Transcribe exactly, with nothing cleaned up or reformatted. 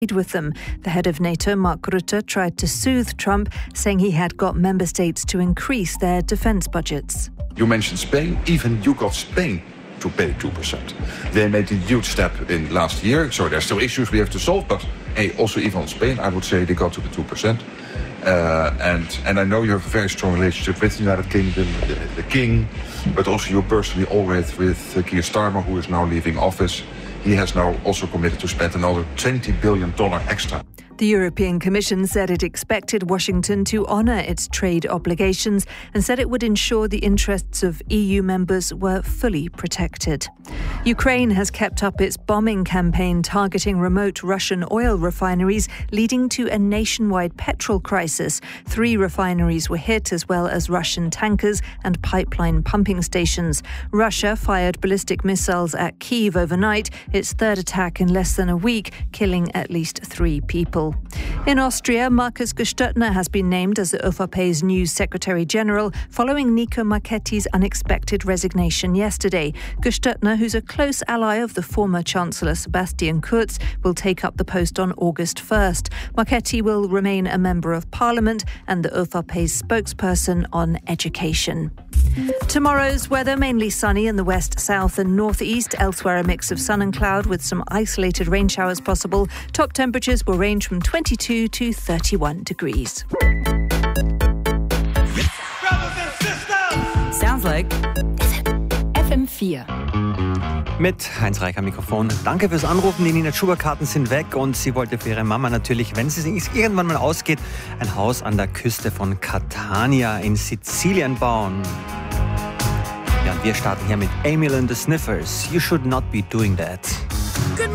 with them. The head of NATO, Mark Rutte, tried to soothe Trump, saying he had got member states to increase their defense budgets. You mentioned Spain. Even you got Spain to pay two percent. They made a huge step in last year, so there's still issues we have to solve, but hey, also even on Spain, I would say they got to the two percent. Uh, and, and I know you have a very strong relationship with the United Kingdom, the, the King, but also you personally always with uh, Keir Starmer, who is now leaving office. He has now also committed to spend another twenty billion dollars extra. The European Commission said it expected Washington to honour its trade obligations and said it would ensure the interests of E U members were fully protected. Ukraine has kept up its bombing campaign targeting remote Russian oil refineries, leading to a nationwide petrol crisis. Three refineries were hit, as well as Russian tankers and pipeline pumping stations. Russia fired ballistic missiles at Kyiv overnight, its third attack in less than a week, killing at least three people. In Austria, Markus Gestöttner has been named as the ÖVP's new Secretary-General following Nico Marchetti's unexpected resignation yesterday. Gestöttner, who's a close ally of the former Chancellor Sebastian Kurz, will take up the post on August first. Marchetti will remain a Member of Parliament and the ÖVP's spokesperson on education. Tomorrow's weather, mainly sunny in the west, south and northeast. Elsewhere, a mix of sun and cloud with some isolated rain showers possible. Top temperatures will range from twenty-two to thirty-one degrees. Sounds like F M vier. Mit Heinz Reich am Mikrofon. Danke fürs Anrufen. Die Nina Schuber-Karten sind weg und sie wollte für ihre Mama natürlich, wenn sie sich irgendwann mal ausgeht, ein Haus an der Küste von Catania in Sizilien bauen. Ja, und wir starten hier mit Emil and the Sniffers. You should not be doing that.